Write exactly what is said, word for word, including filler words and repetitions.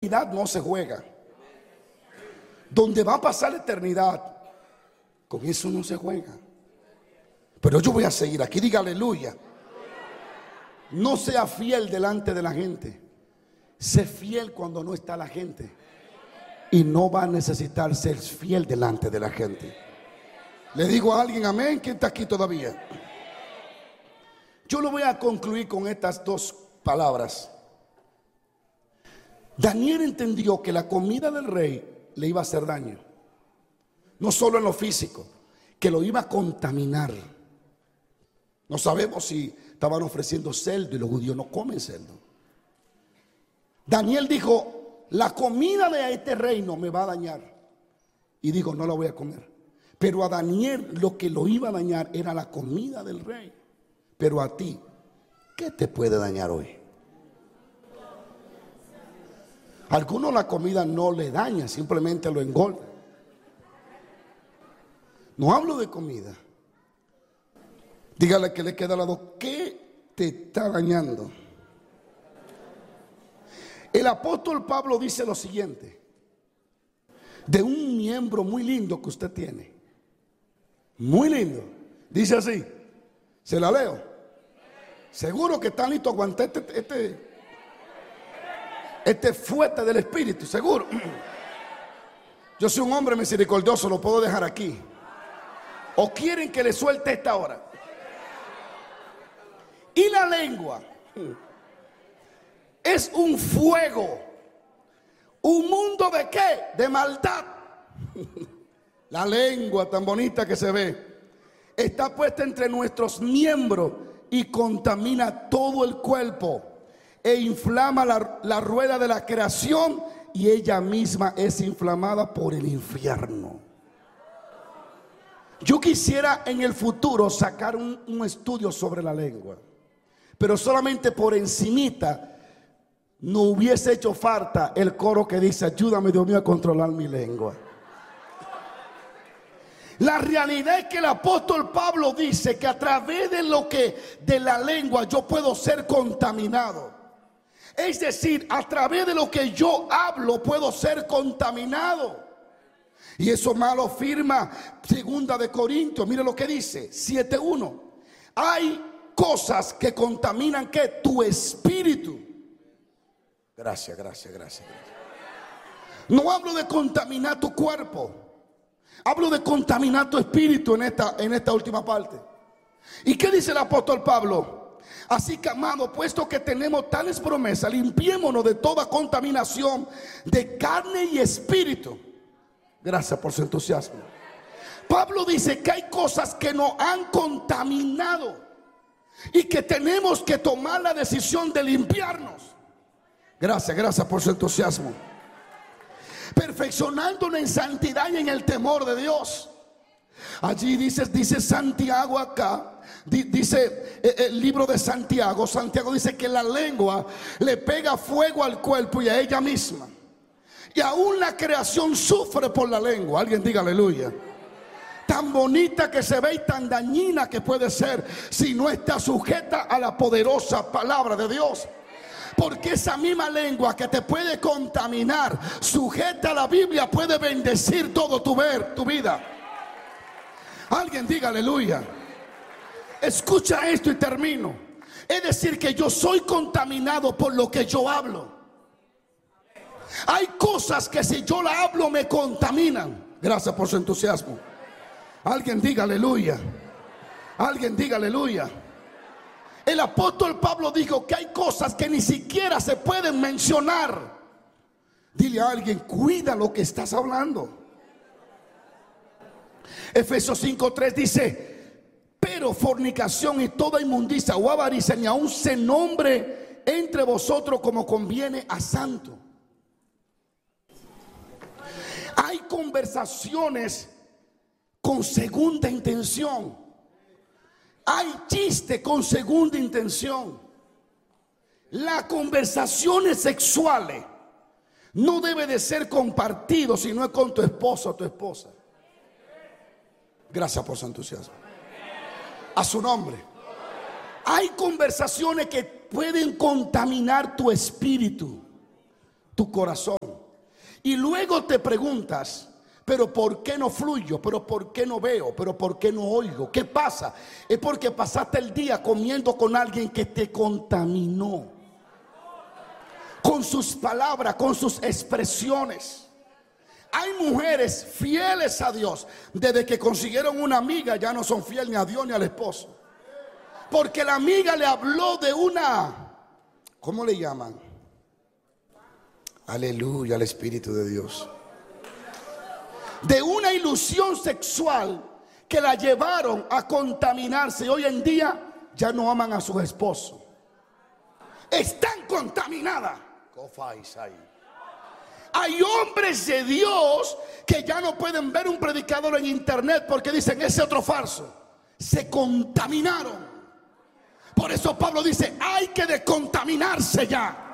eternidad no se juega. Donde va a pasar la eternidad, con eso no se juega. Pero yo voy a seguir aquí, diga aleluya. No sea fiel delante de la gente. Sé fiel cuando no está la gente. Y no va a necesitar ser fiel delante de la gente. Le digo a alguien amén, ¿quién está aquí todavía? Yo lo voy a concluir con estas dos palabras. Daniel entendió que la comida del rey le iba a hacer daño. No solo en lo físico, que lo iba a contaminar. No sabemos si estaban ofreciendo cerdo y los judíos no comen cerdo. Daniel dijo, la comida de este reino me va a dañar. Y dijo, no la voy a comer. Pero a Daniel lo que lo iba a dañar era la comida del rey. Pero a ti, ¿qué te puede dañar hoy? A algunos la comida no le daña, simplemente lo engorda. No hablo de comida. Dígale que le queda al lado, ¿qué te está dañando? El apóstol Pablo dice lo siguiente, de un miembro muy lindo que usted tiene. Muy lindo. Dice así, se la leo. Seguro que está listo a aguantar este, este, este fuerte del espíritu, seguro. Yo soy un hombre misericordioso, lo puedo dejar aquí. ¿O quieren que le suelte esta hora? Y la lengua es un fuego. ¿Un mundo de qué? De maldad. La lengua tan bonita que se ve está puesta entre nuestros miembros y contamina todo el cuerpo e inflama la, la rueda de la creación, y ella misma es inflamada por el infierno. Yo quisiera en el futuro sacar un, un estudio sobre la lengua, pero solamente por encimita. No hubiese hecho falta el coro que dice, ayúdame Dios mío a controlar mi lengua. La realidad es que el apóstol Pablo dice que a través de lo que de la lengua yo puedo ser contaminado. Es decir, a través de lo que yo hablo puedo ser contaminado. Y eso más lo firma Segunda de Corintios. Mire lo que dice, siete uno. Hay cosas que contaminan ¿qué? Tu espíritu. Gracias, gracias, gracias, gracias. No hablo de contaminar tu cuerpo. Hablo de contaminar tu espíritu en esta, en esta última parte. ¿Y qué dice el apóstol Pablo? Así que, amado, puesto que tenemos tales promesas, limpiémonos de toda contaminación de carne y espíritu. Gracias por su entusiasmo. Pablo dice que hay cosas que nos han contaminado y que tenemos que tomar la decisión de limpiarnos. Gracias, gracias por su entusiasmo. Perfeccionándonos en santidad y en el temor de Dios. Allí dice, dice Santiago acá, dice el libro de Santiago. Santiago dice que la lengua le pega fuego al cuerpo y a ella misma. Y aún la creación sufre por la lengua. Alguien diga aleluya. Tan bonita que se ve y tan dañina que puede ser si no está sujeta a la poderosa palabra de Dios. Porque esa misma lengua que te puede contaminar, sujeta a la Biblia, puede bendecir todo tu ver, tu vida. Alguien diga aleluya. Escucha esto y termino. Es decir, que yo soy contaminado por lo que yo hablo. Hay cosas que si yo la hablo me contaminan. Gracias por su entusiasmo. Alguien diga aleluya. Alguien diga aleluya. El apóstol Pablo dijo que hay cosas que ni siquiera se pueden mencionar. Dile a alguien, cuida lo que estás hablando. Efesios cinco tres dice, pero fornicación y toda inmundicia o avaricia ni aun se nombre entre vosotros como conviene a santo. Hay conversaciones con segunda intención. Hay chiste con segunda intención. Las conversaciones sexuales no debe de ser compartido si no es con tu esposo o tu esposa. Gracias por su entusiasmo. A su nombre. Hay conversaciones que pueden contaminar tu espíritu, tu corazón. Y luego te preguntas, pero ¿por qué no fluyo? ¿Pero por qué no veo? ¿Pero por qué no oigo? ¿Qué pasa? Es porque pasaste el día comiendo con alguien que te contaminó con sus palabras, con sus expresiones. Hay mujeres fieles a Dios, desde que consiguieron una amiga ya no son fieles ni a Dios ni al esposo, porque la amiga le habló de una, ¿cómo le llaman? Aleluya al Espíritu de Dios. De una ilusión sexual que la llevaron a contaminarse. Hoy en día ya no aman a sus esposos. Están contaminadas. Hay hombres de Dios que ya no pueden ver un predicador en internet porque dicen ese otro falso. Se contaminaron. Por eso Pablo dice hay que descontaminarse ya.